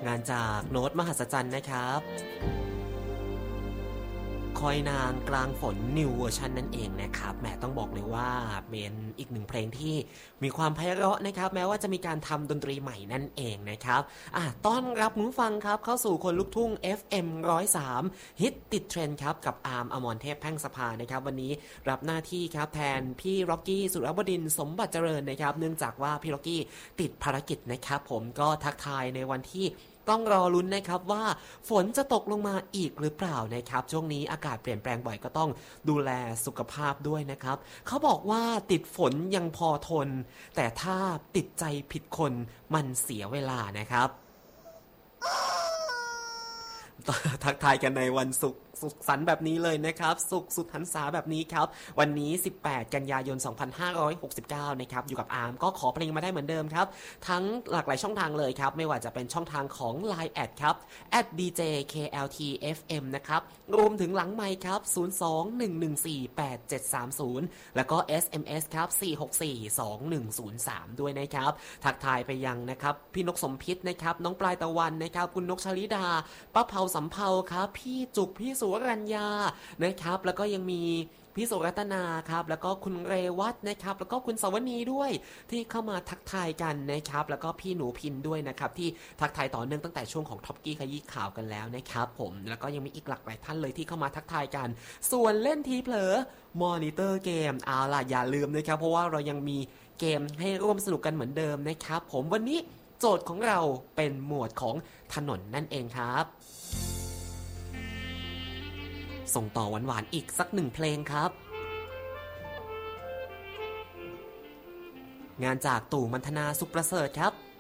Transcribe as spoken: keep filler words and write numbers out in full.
งานจากโน้ตมหัศจรรย์นะครับคอยนางกลางฝนนิวเวอร์ชันนั่นเองนะครับแหมต้องบอกเลยว่าเป็นอีกหนึ่งเพลงที่มีความไพเราะนะครับแม้ว่าจะมีการทำดนตรีใหม่นั่นเองนะครับอ่ะต้อนรับผู้ฟังครับเข้าสู่คนลุกทุ่ง เอฟ เอ็ม หนึ่งศูนย์สามฮิตติดเทรนด์ครับกับอาร์มอมรเทพแพ่งสภานะครับวันนี้รับหน้าที่ครับแทนพี่ร็อกกี้สุรบดินทร์สมบัติเจริญนะครับเนื่องจากว่าพี่ร็อกกี้ติดภารกิจนะครับผมก็ทักทายในวันที่ต้องรอลุ้นนะครับว่าฝนจะตกลงมาอีกหรือเปล่านะครับช่วงนี้อากาศเปลี่ยนแปลงบ่อยก็ต้องดูแลสุขภาพด้วยนะครับเขาบอกว่าติดฝนยังพอทนแต่ถ้าติดใจผิดคนมันเสียเวลานะครับทักทายกันในวันศุกร์สุขสันต์แบบนี้เลยนะครับสุขสุดหันษาแบบนี้ครับวันนี้สิบแปดกันยายนสองพันห้าร้อยหกสิบเก้านะครับอยู่กับอาร์มก็ขอเพลงมาได้เหมือนเดิมครับทั้งหลากหลายช่องทางเลยครับไม่ว่าจะเป็นช่องทางของ ไลน์ แอดครับ แอท ดี เจ เค แอล ที เอฟ เอ็ม นะครับรวมถึงหลังไมค์ครับศูนย์ สอง หนึ่ง หนึ่ง สี่ แปด เจ็ด สาม ศูนย์แล้วก็ เอส เอ็ม เอส ครับสี่ หก สี่ สอง หนึ่ง ศูนย์ สามด้วยนะครับทักทายไปยังนะครับพี่นกสมพิษนะครับน้องปลายตะวันนะครับคุณนกชลิดาป้าเผาสำเภาครับพี่จุกพี่สุวรัญญานะครับแล้วก็ยังมีพี่สุรัตนาครับแล้วก็คุณเรวัตนะครับแล้วก็คุณสวนีด้วยที่เข้ามาทักทายกันนะครับแล้วก็พี่หนูพินด้วยนะครับที่ทักทายต่อเนื่องตั้งแต่ช่วงของท็อปกี้ขยี้ข่าวกันแล้วนะครับผมแล้วก็ยังมีอีกหลากหลายท่านเลยที่เข้ามาทักทายกันส่วนเล่นทีเผลอมอนิเตอร์เกมเอาล่ะอย่าลืมนะครับเพราะว่าเรายังมีเกมให้ร่วมสนุกกันเหมือนเดิมนะครับผมวันนี้โจทย์ของเราเป็นหมวดของถนนนั่นเองครับส่งต่อหวานๆอีกสักหนึ่งเพลงครับงานจากตู่มัณฑนาสุขประเสริฐครับ